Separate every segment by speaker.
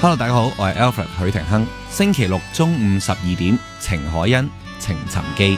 Speaker 1: Hello， 大家好，我係 Alfred 許廷鏗。星期六中午12點，程海欣情尋記。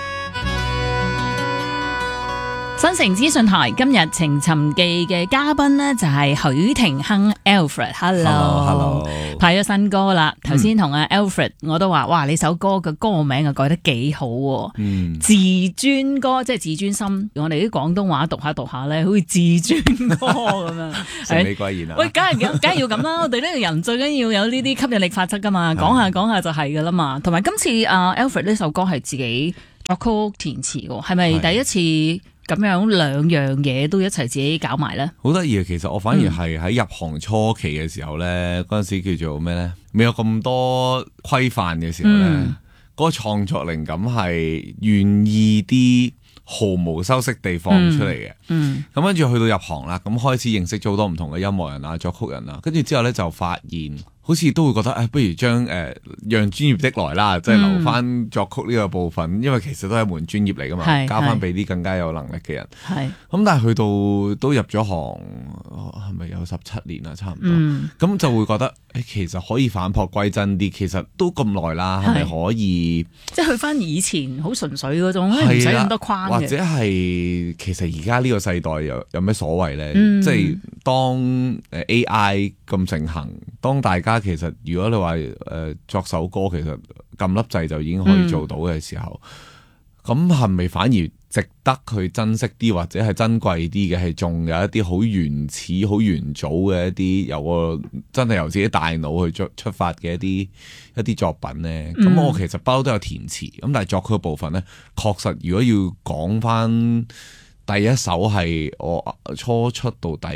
Speaker 2: 新城資訊台今日情尋記嘅嘉賓呢，就係許廷鏗 Alfred。Hello， 派咗新歌啦。頭先同阿 Alfred 我都話，哇，你首歌嘅歌名啊改得幾好喎。自尊歌即係自尊心。我哋啲廣東話讀下咧，好似自尊歌咁樣。
Speaker 1: 成美歸然啊！
Speaker 2: 喂，梗係要咁啦。我哋呢個人最緊要有呢啲吸引力法則噶嘛。講下就係噶啦嘛。同埋今次Alfred 呢首歌係自己作曲填詞嘅，係咪第一次？咁樣兩樣嘢都一齊自己搞埋咧，
Speaker 1: 好得意啊！其實我反而係喺入行初期嘅時候咧，嗰陣時叫做咩咧，未有咁多規範嘅時候咧，嗰個創作靈感係願意啲毫無修飾地放出嚟嘅。咁跟住去到入行啦，咁開始認識咗好多唔同嘅音樂人啊、作曲人啊，跟住之後咧就發現，好似都會覺得不如將讓專業的來啦，即係留翻作曲呢個部分，因為其實都係一門專業嚟噶嘛，交翻俾啲更加有能力嘅人。咁但係去到都入咗行，係咪有17年啊？差唔多。咁就會覺得其實可以返璞歸真啲，其實都咁耐啦，係咪可以？即係
Speaker 2: 去翻以前好純粹嗰種，唔使咁多框嘅。或者
Speaker 1: 係其實而家呢個世代有咩所謂咧？即係當AI 咁盛行，當大家其實如果你話作首歌，其實撳粒掣就已經可以做到嘅時候，咁係咪反而值得去珍惜啲，或者係珍貴啲嘅？係仲有一啲好原始、好元祖嘅一啲有個真係由自己大腦去出發嘅一啲作品咧。咁我其實不嬲都有填詞，咁但係作曲部分咧，確實如果要講翻。第一首係我初出到第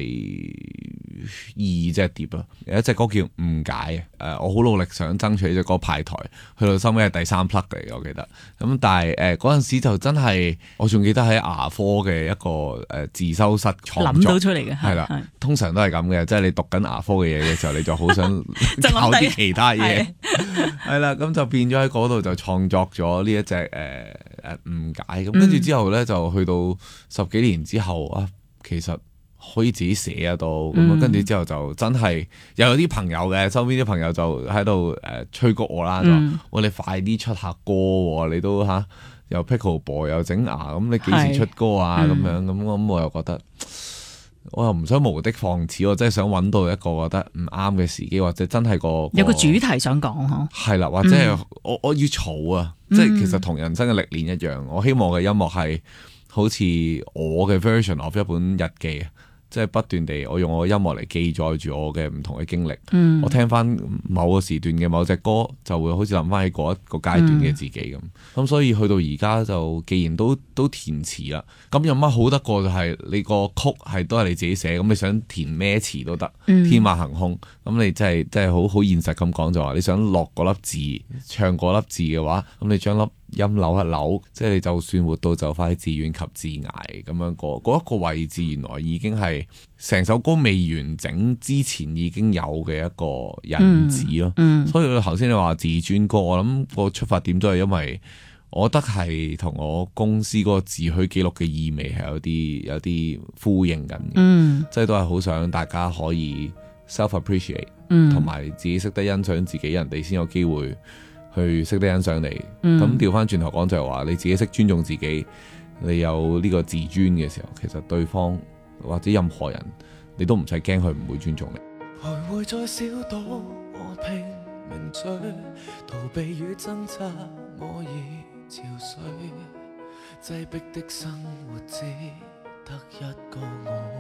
Speaker 1: 2隻碟啊，有一隻歌叫《誤解》我好努力想爭取呢隻歌派台，去到收尾係第3 plug 嚟嘅，我記得。咁但係嗰陣時就真係，我仲記得喺牙科嘅一個自修室創作
Speaker 2: 諗到出嚟嘅，
Speaker 1: 係啦，通常都係咁嘅，即係你讀緊牙科嘅嘢嘅時候，你就好想搞啲其他嘢，係啦，咁就變咗喺嗰度就創作咗呢一隻誤解。咁跟住之後咧，就去到10幾年之後啊，其實可以自己寫得到咁跟住之後就真係又有啲朋友嘅，周邊啲朋友就喺度催谷我啦，就話喂，你快啲出下歌喎，你都又 Pickleball 又整牙，咁你幾時出歌啊？咁樣咁我又覺得，我又唔想無的放矢，我真係想揾到一個覺得唔啱嘅時機，或者真係有
Speaker 2: 個主題想講嗬，
Speaker 1: 係啦，或者係我要嘈啊，即係其實同人生嘅歷練一樣，我希望嘅音樂係好似我嘅 version of 一本日記，即係不斷地我用我嘅音樂嚟記載住我嘅唔同嘅經歷。我聽翻某個時段嘅某隻歌，就會好似諗翻起嗰一個階段嘅自己咁。咁所以去到而家就既然都填詞啦，咁有乜好得過就係你個曲係都係你自己寫，咁你想填咩詞都得，天馬行空。咁你真係好現實咁講就話，你想落嗰粒字，唱嗰粒字嘅話，咁你將粒音扭一扭，即係你就算活到就快自怨及自艾咁樣嗰一個位置，原來已經係成首歌未完整之前已經有嘅一個引子咯。所以頭先你話自尊歌，我諗個出發點都係因為我覺得係同我公司嗰個自許記錄嘅意味係有啲呼應緊嘅。即係都係好想大家可以 self appreciate，同埋自己識得欣賞自己，人哋先有機會去識得欣賞你。咁調翻轉頭講就係話，你自己識尊重自己，你有呢個自尊嘅時候，其實對方或者任何人，你都唔使驚佢唔會尊重你。徘徊在小島，我拼命追，逃避與掙扎，我已憔悴，擠迫的生活只得一個我。